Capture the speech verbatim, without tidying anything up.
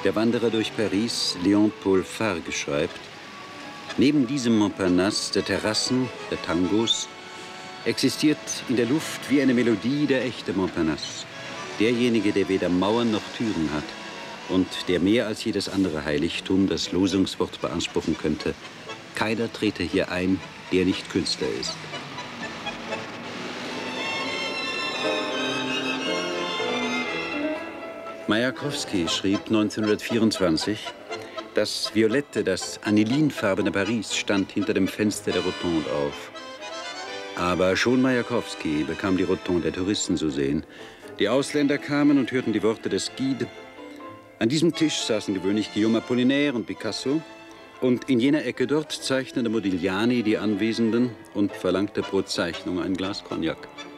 Der Wanderer durch Paris, Léon Paul Fargue, schreibt: Neben diesem Montparnasse der Terrassen, der Tangos, existiert in der Luft wie eine Melodie der echte Montparnasse. Derjenige, der weder Mauern noch Türen hat und der mehr als jedes andere Heiligtum das Losungswort beanspruchen könnte: Keiner trete hier ein, der nicht Künstler ist. Majakowski schrieb neunzehnhundertvierundzwanzig, das violette, das anilinfarbene Paris stand hinter dem Fenster der Rotonde auf. Aber schon Majakowski bekam die Rotonde der Touristen zu sehen. Die Ausländer kamen und hörten die Worte des Guide. An diesem Tisch saßen gewöhnlich Guillaume Apollinaire und Picasso. Und in jener Ecke dort zeichnete Modigliani die Anwesenden und verlangte pro Zeichnung ein Glas Cognac.